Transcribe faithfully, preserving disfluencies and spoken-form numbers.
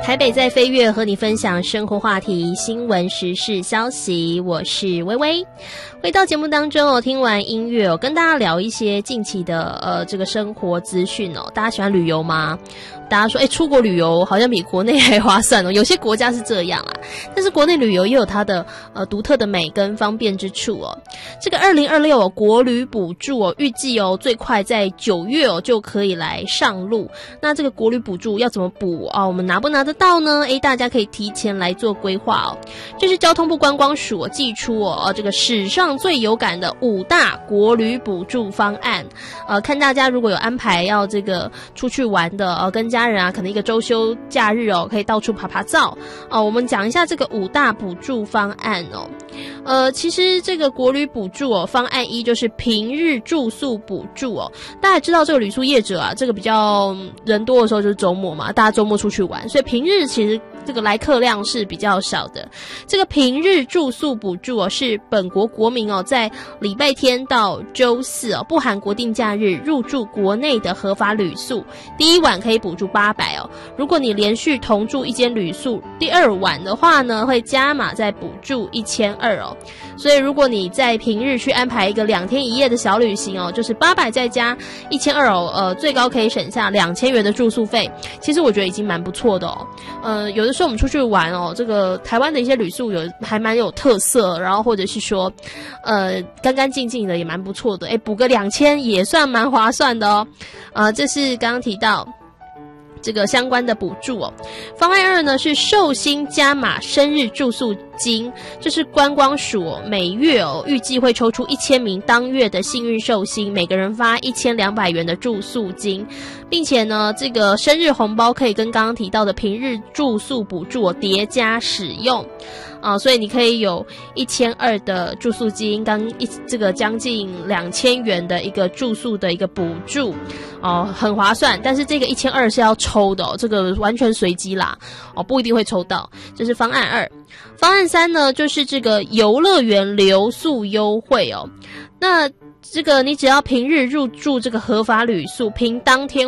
台北在飞跃，和你分享生活话题、新闻时事消息。我是微微。回到节目当中哦，听完音乐哦，跟大家聊一些近期的呃这个生活资讯哦。大家喜欢旅游吗？大家说，哎，出国旅游好像比国内还划算哦。有些国家是这样啊，但是国内旅游也有它的呃独特的美跟方便之处哦。这个二零二六哦，国旅补助哦，预计哦最快在九月哦就可以来上路。那这个国旅补助要怎么补啊？我们拿不拿得到呢？哎，大家可以提前来做规划哦。这是交通部观光署、哦、寄出哦，这个史上最有感的五大国旅补助方案。呃，看大家如果有安排要这个出去玩的，呃，跟家人啊，可能一个周休假日哦，可以到处爬爬照哦。我们讲一下这个五大补助方案哦。呃，其实这个国旅补助哦，方案一就是平日住宿补助哦。大家知道这个旅宿业者啊，这个比较人多的时候就是周末嘛，大家周末出去玩，所以平日其实这个来客量是比较少的。这个平日住宿补助哦，是本国国民哦，在礼拜天到周四哦，不含国定假日入住国内的合法旅宿，第一晚可以补助八百哦。如果你连续同住一间旅宿，第二晚的话呢，会加码再补助一千二哦。所以如果你在平日去安排一个两天一夜的小旅行哦，就是八百再加一千二哦，呃，最高可以省下两千元的住宿费。其实我觉得已经蛮不错的哦。呃，有的时候我们出去玩哦，这个台湾的一些旅宿有还蛮有特色，然后或者是说，呃，干干净净的也蛮不错的。哎，补个两千也算蛮划算的哦。呃，这是刚刚提到这个相关的补助哦。方案二呢是寿星加码生日住宿金，这是观光署、哦、每月哦预计会抽出一千名当月的幸运寿星，每个人发一千两百元的住宿金，并且呢这个生日红包可以跟刚刚提到的平日住宿补助、哦、叠加使用啊，所以你可以有一千二的住宿金，刚一这个将近两千元的一个住宿的一个补助哦，很划算。但是这个一千二是要抽的哦，这个完全随机啦哦，不一定会抽到。这是方案二。方案三呢，就是这个游乐园留宿优惠哦。那这个你只要平日入住这个合法旅宿，凭当天